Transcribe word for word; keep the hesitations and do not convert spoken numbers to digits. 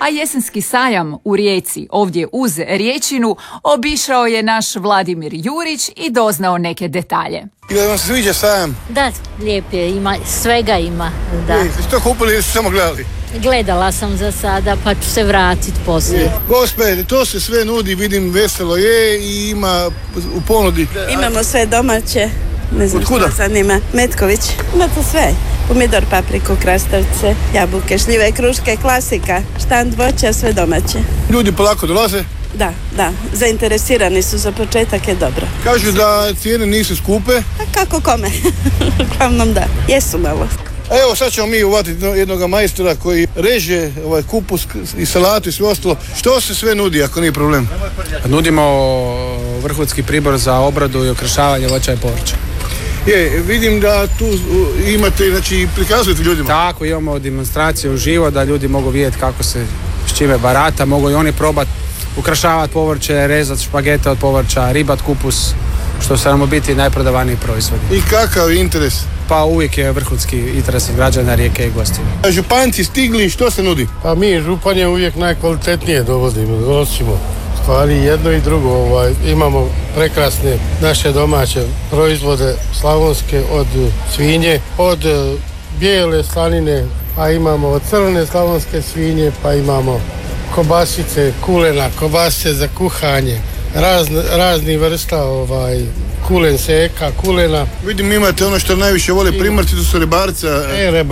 A jesenski sajam u Rijeci, ovdje uz Riječinu, obišao je naš Vladimir Jurić i doznao neke detalje. I da vam se sviđa sajam? Da, lijep je, ima, svega ima. Da. Je, ste to kupili ili ste samo gledali? Gledala sam za sada, pa ću se vratiti poslije. Gospe, to se sve nudi, vidim, veselo je i ima u ponudi. Imamo sve domaće. Ne znam Otkuda? što zanima. Metković. Imate sve. Pomidor, papriku, krastavce, jabuke, šljive, kruške, klasika. Štand voća, sve domaće. Ljudi polako dolaze? Da, da. Zainteresirani su, za početak je dobro. Kažu da cijene nisu skupe. A kako kome? Uglavnom da. Jesu malo. Evo sad ćemo mi uvatiti jednog majstora koji reže ovaj kupus i salatu i sve ostalo. Što se sve nudi ako nije problem? Nudimo vrhunski pribor za obradu i okrašavanje voća i povrća. Je, vidim da tu imate, znači prikazujete ljudima. Tako, imamo demonstraciju uživo da ljudi mogu vidjeti kako se s čime barata, mogu i oni probati ukrašavati povrće, rezati špagete od povrća, ribat kupus, što su nam u biti najprodavaniji proizvodi. I kakav je interes? Pa uvijek je vrhunski interes građana Rijeke i gostiju. Županci stigli, što se nudi? Pa mi županje uvijek najkvalitetnije dovodimo, donosimo stvari jedno i drugo. Ovaj, imamo prekrasne naše domaće proizvode slavonske od svinje, od bijele slanine, a imamo od crvene slavonske svinje, pa imamo kobasice, kulena, kobasice za kuhanje, razne, razni vrsta ovaj, kulen seka, kulena. Vidim imate ono što najviše vole Primorci, to su ribarca. E,